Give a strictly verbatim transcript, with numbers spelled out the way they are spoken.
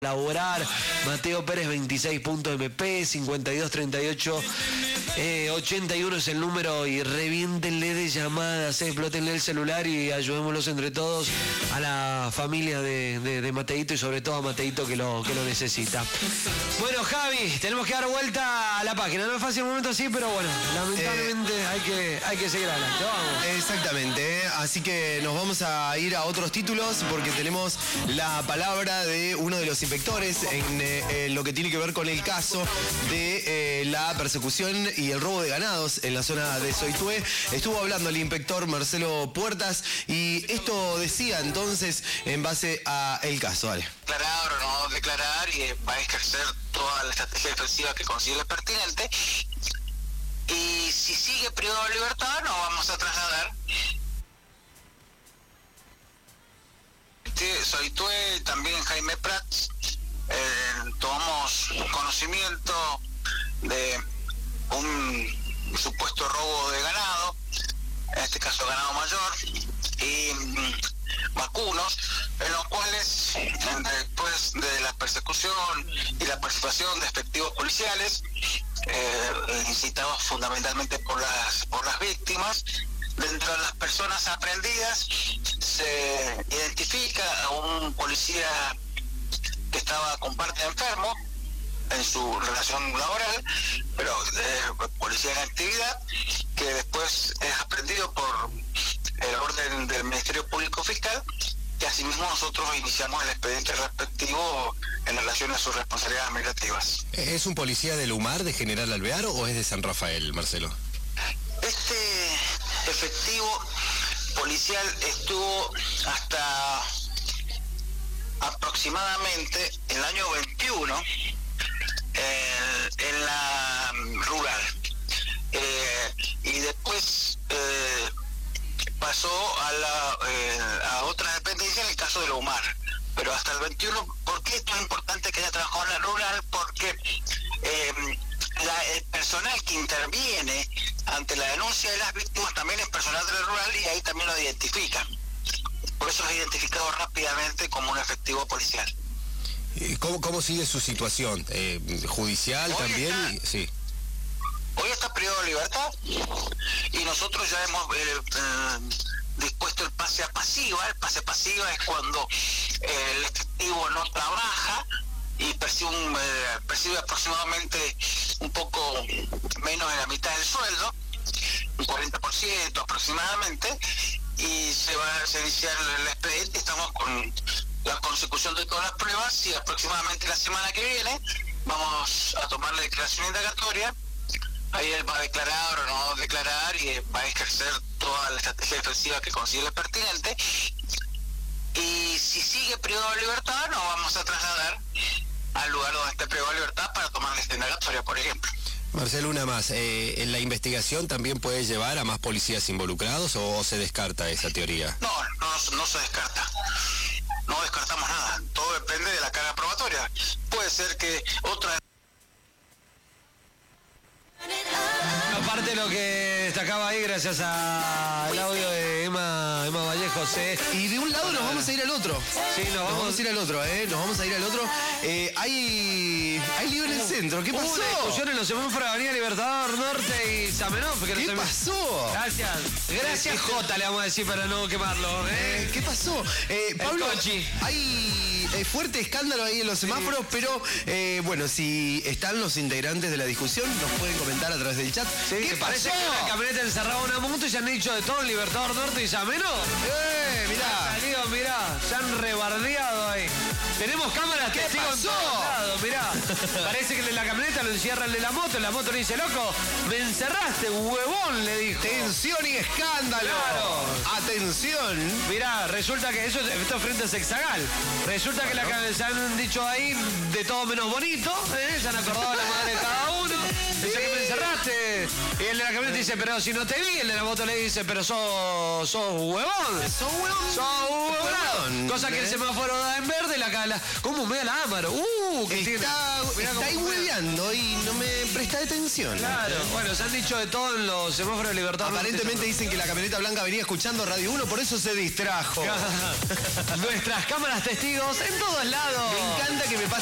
Laborar, Mateo Pérez veintiséis punto M P, cincuenta y dos treinta y ocho, eh, ochenta y uno es el número y reviéntenle de llamadas, eh, explótenle el celular y ayudémoslos entre todos a la familia de, de, de Mateito y sobre todo a Mateito que lo, que lo necesita. Bueno, Javi, tenemos que dar vuelta a la página, no es fácil un momento así, pero bueno, lamentablemente eh, hay, que, hay que seguir adelante, vamos. Exactamente, así que nos vamos a ir a otros títulos porque tenemos la palabra de uno de los inspectores en eh, lo que tiene que ver con el caso de eh, la persecución y el robo de ganados en la zona de Soitué. Estuvo hablando el inspector Marcelo Puertas y esto decía entonces en base a el caso. Dale. Declarar o no declarar y va a ejercer toda la estrategia defensiva que considere pertinente. Y si sigue privado de libertad, nos vamos a trasladar. Soitué, también Jaime Prats, eh, tomamos conocimiento de un supuesto robo de ganado, en este caso ganado mayor, y mm, vacunos, en los cuales, después de la persecución y la participación de efectivos policiales, eh, incitados fundamentalmente por las, por las víctimas, dentro de las personas aprendidas se identifica a un policía que estaba con parte enfermo en su relación laboral, pero eh, policía en actividad, que después es aprendido por el orden del Ministerio Público Fiscal, y asimismo nosotros iniciamos el expediente respectivo en relación a sus responsabilidades administrativas. ¿Es un policía del Umar de General Alvear o es de San Rafael, Marcelo? Este efectivo policial estuvo hasta aproximadamente el año veintiuno eh, en la rural, eh, y después eh, pasó a, la, eh, a otra dependencia en el caso de la UMAR, pero hasta el veintiuno. ¿Por qué esto es importante que haya trabajado en la rural? Porque eh, la, el personal que interviene ante la denuncia de las víctimas también es personal de la rural y ahí también lo identifican. Por eso es identificado rápidamente como un efectivo policial. ¿Cómo, cómo sigue su situación? Eh, ¿Judicial hoy también? Está, sí. Hoy está privado de libertad y nosotros ya hemos eh, eh, dispuesto el pase a pasiva. El pase a pasiva es cuando eh, el efectivo no trabaja y percibe, un, eh, percibe aproximadamente un poco menos de la mitad del sueldo, un cuarenta por ciento aproximadamente, y se va a iniciar el expediente. Estamos con la consecución de todas las pruebas y aproximadamente la semana que viene vamos a tomar la declaración indagatoria. Ahí él va a declarar o no declarar y va a ejercer toda la estrategia defensiva que considere pertinente. Y si sigue privado de libertad, nos vamos a trasladar al lugar donde esté privado de libertad para tomar la indagatoria, por ejemplo. Marcelo, una más. Eh, ¿en la investigación también puede llevar a más policías involucrados o, o se descarta esa teoría? No, no, no se descarta. No descartamos nada. Todo depende de la carga probatoria. Puede ser que otra... Aparte de lo que destacaba ahí, gracias al audio de Emma, Emma Vallejos, ¿eh? Y de un lado nos vamos a ir al otro. Sí, nos vamos, nos vamos a ir al otro, ¿eh? Nos vamos a ir al otro. Eh, hay, hay lío en el centro. ¿Qué pasó? Hubo una discusión en los semáforos de Avenida Libertador Norte y Zamenhof. ¿Qué no pasó? Gracias. Gracias, J, le vamos a decir para no quemarlo. ¿eh? Eh, ¿Qué pasó? Eh, Pablo, hay eh, fuerte escándalo ahí en los semáforos, sí. pero eh, bueno, si están los integrantes de la discusión, nos pueden comentar a través del chat. Sí, ¿Qué pasó? Parece que la camioneta encerraba una moto y se han dicho de todo en Libertador Norte y Zamenhof. ¡Eh, mirá! Han salido, mirá, se han rebardeado ahí. Tenemos cámaras, ¿qué testigos pasó? en todos lados, mirá. Parece que el de la camioneta lo encierra el de la moto, la moto le dice, loco, me encerraste, huevón, le dijo. Tensión y escándalo. Claro. Atención. Mirá, resulta que eso, esto es frente a Sexagal. Resulta bueno. que la camioneta se han dicho ahí de todo menos bonito, ¿eh? Se han acordado la madre de cada uno. Dice que me encerraste. pasaste. Y el de la camioneta dice, pero si no te vi. El de la moto le dice, pero sos, sos huevón. Sos huevón. Sos huevón. Cosa que el ¿Eh? semáforo da en verde, la cala. ¿Cómo me da la Amaro? Uh, que tiene. Está, Mirá está cómo ahí me- hueveando y no me presta atención. Claro. Bueno, se han dicho de todo en los semáforos de libertad. Aparentemente dicen que la camioneta blanca venía escuchando Radio uno, por eso se distrajo. Nuestras cámaras testigos en todos lados. Me encanta que me pase